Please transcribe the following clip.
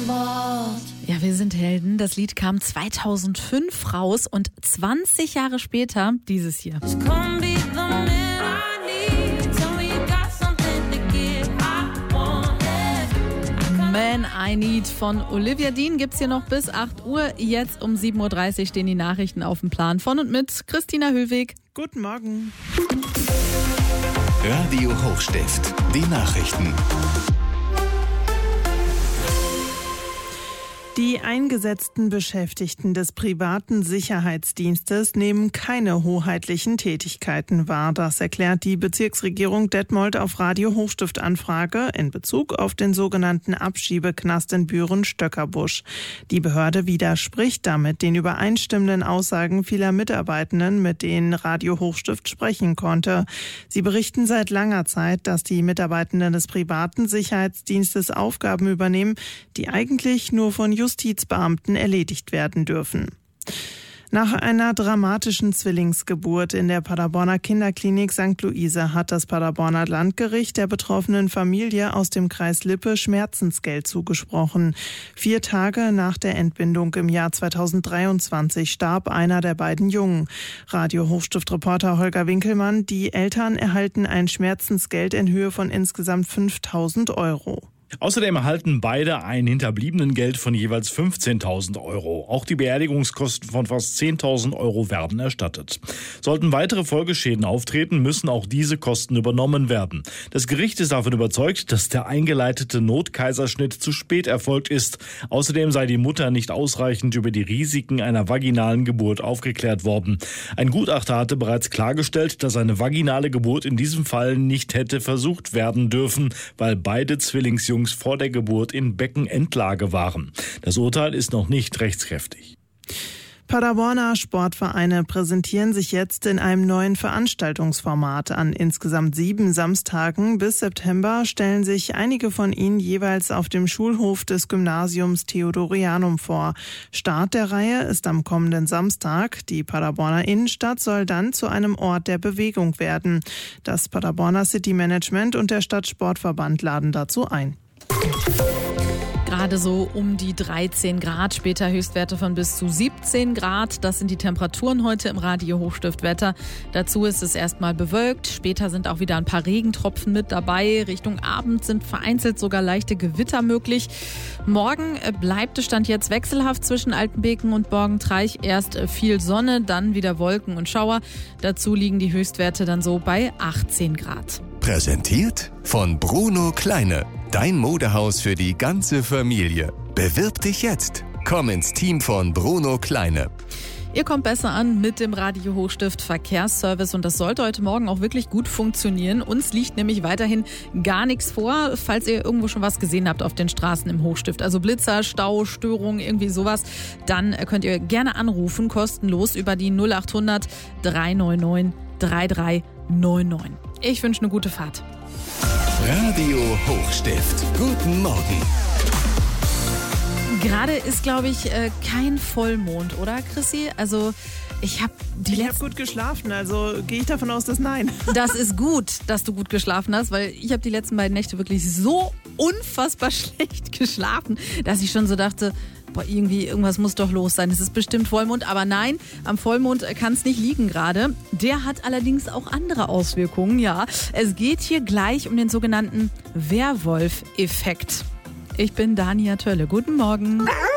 Ja, wir sind Helden. Das Lied kam 2005 raus und 20 Jahre später dieses hier. Man I Need von Olivia Dean gibt's hier noch bis 8 Uhr. Jetzt um 7.30 Uhr stehen die Nachrichten auf dem Plan von und mit Christina Höhweg. Guten Morgen. Radio Hochstift, die Nachrichten. Die eingesetzten Beschäftigten des privaten Sicherheitsdienstes nehmen keine hoheitlichen Tätigkeiten wahr. Das erklärt die Bezirksregierung Detmold auf Radio Hochstift Anfrage in Bezug auf den sogenannten Abschiebeknast in Büren-Stöckerbusch. Die Behörde widerspricht damit den übereinstimmenden Aussagen vieler Mitarbeitenden, mit denen Radio Hochstift sprechen konnte. Sie berichten seit langer Zeit, dass die Mitarbeitenden des privaten Sicherheitsdienstes Aufgaben übernehmen, die eigentlich nur von Justizbeamten erledigt werden dürfen. Nach einer dramatischen Zwillingsgeburt in der Paderborner Kinderklinik St. Luise hat das Paderborner Landgericht der betroffenen Familie aus dem Kreis Lippe Schmerzensgeld zugesprochen. 4 Tage nach der Entbindung im Jahr 2023 starb einer der beiden Jungen. Radio Hochstift-Reporter Holger Winkelmann: Die Eltern erhalten ein Schmerzensgeld in Höhe von insgesamt 5.000 Euro. Außerdem erhalten beide ein Hinterbliebenengeld von jeweils 15.000 Euro. Auch die Beerdigungskosten von fast 10.000 Euro werden erstattet. Sollten weitere Folgeschäden auftreten, müssen auch diese Kosten übernommen werden. Das Gericht ist davon überzeugt, dass der eingeleitete Notkaiserschnitt zu spät erfolgt ist. Außerdem sei die Mutter nicht ausreichend über die Risiken einer vaginalen Geburt aufgeklärt worden. Ein Gutachter hatte bereits klargestellt, dass eine vaginale Geburt in diesem Fall nicht hätte versucht werden dürfen, weil beide Zwillingsjungs vor der Geburt in Beckenendlage waren. Das Urteil ist noch nicht rechtskräftig. Paderborner Sportvereine präsentieren sich jetzt in einem neuen Veranstaltungsformat. An insgesamt 7 Samstagen bis September stellen sich einige von ihnen jeweils auf dem Schulhof des Gymnasiums Theodorianum vor. Start der Reihe ist am kommenden Samstag. Die Paderborner Innenstadt soll dann zu einem Ort der Bewegung werden. Das Paderborner City Management und der Stadtsportverband laden dazu ein. Gerade so um die 13 Grad, später Höchstwerte von bis zu 17 Grad. Das sind die Temperaturen heute im Radio Hochstiftwetter. Dazu ist es erstmal bewölkt. Später sind auch wieder ein paar Regentropfen mit dabei. Richtung Abend sind vereinzelt sogar leichte Gewitter möglich. Morgen bleibt es Stand jetzt wechselhaft zwischen Altenbeken und Borgentreich. Erst viel Sonne, dann wieder Wolken und Schauer. Dazu liegen die Höchstwerte dann so bei 18 Grad. Präsentiert von Bruno Kleine. Dein Modehaus für die ganze Familie. Bewirb dich jetzt. Komm ins Team von Bruno Kleine. Ihr kommt besser an mit dem Radio Hochstift Verkehrsservice und das sollte heute Morgen auch wirklich gut funktionieren. Uns liegt nämlich weiterhin gar nichts vor, falls ihr irgendwo schon was gesehen habt auf den Straßen im Hochstift. Also Blitzer, Stau, Störungen, irgendwie sowas. Dann könnt ihr gerne anrufen, kostenlos über die 0800 399 3399. Ich wünsche eine gute Fahrt. Radio Hochstift. Guten Morgen. Gerade ist, glaube ich, kein Vollmond, oder Chrissy? Also ich habe gut geschlafen, also gehe ich davon aus, dass nein. Das ist gut, dass du gut geschlafen hast, weil ich habe die letzten beiden Nächte wirklich so unfassbar schlecht geschlafen, dass ich schon so dachte, irgendwas muss doch los sein. Es ist bestimmt Vollmond, aber nein, am Vollmond kann es nicht liegen gerade. Der hat allerdings auch andere Auswirkungen, ja. Es geht hier gleich um den sogenannten Werwolf-Effekt. Ich bin Dania Tölle. Guten Morgen.